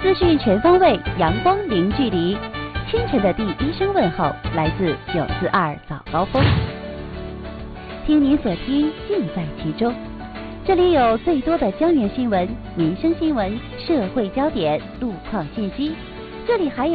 资讯全方位，阳光零距离。清晨的第一声问候，来自942早高峰。听你所听，尽在其中。这里有最多的江源新闻、民生新闻、社会焦点、路况信息，这里还有